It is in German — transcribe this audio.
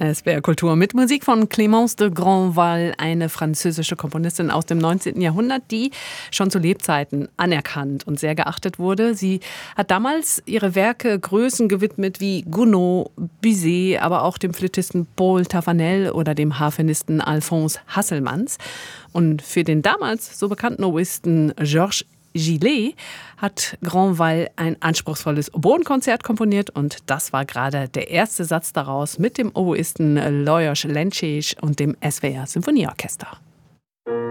SWR Kultur mit Musik von Clémence de Grandval, eine französische Komponistin aus dem 19. Jahrhundert, die schon zu Lebzeiten anerkannt und sehr geachtet wurde. Sie hat damals ihre Werke Größen gewidmet wie Gounod, Bizet, aber auch dem Flötisten Paul Tafanel oder dem Harfenisten Alphonse Hasselmans. Und für den damals so bekannten Oboisten Georges Gillet hat Grandval ein anspruchsvolles Oboenkonzert komponiert und das war gerade der erste Satz daraus mit dem Oboisten Lajos Lencsés und dem SWR Symphonieorchester.